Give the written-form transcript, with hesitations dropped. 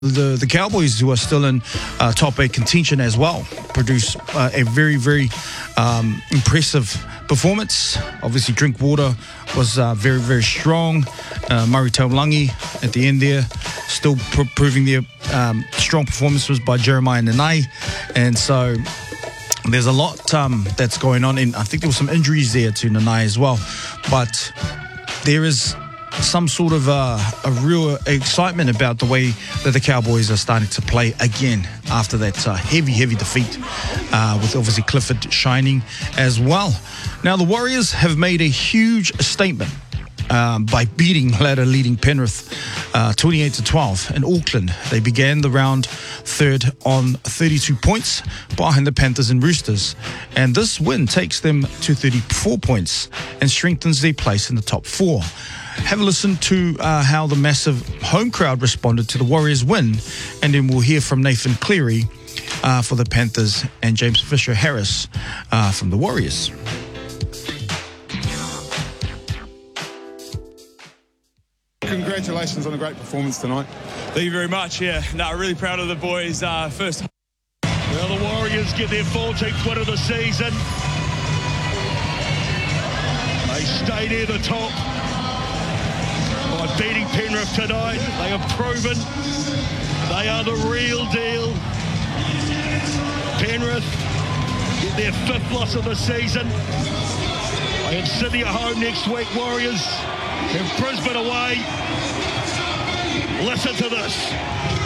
The Cowboys, who are still in top 8 contention as well, produce a very, very impressive performance. Obviously, Drinkwater was very, very strong. Murray Taulangi at the end there, still proving their strong performances by Jeremiah Nanai. And so there's a lot that's going on. And I think there were some injuries there to Nanai as well. But there is some sort of a real excitement about the way that the Cowboys are starting to play again after that heavy defeat with obviously Clifford shining as well. Now the Warriors have made a huge statement by beating ladder-leading Penrith 28-12 in Auckland. They began the round third on 32 points behind the Panthers and Roosters. And this win takes them to 34 points and strengthens their place in the top 4. Have a listen to how the massive home crowd responded to the Warriors win, and then we'll hear from Nathan Cleary for the Panthers and James Fisher-Harris from the Warriors. Congratulations on a great performance tonight. Thank you very much. Yeah, no, really proud of the boys. First. Well, the Warriors get their 14th win of the season. They stay near the top by beating Penrith tonight. They have proven they are the real deal. Penrith get their 5th loss of the season. They have Sydney at home next week. Warriors have Brisbane away. Listen to this.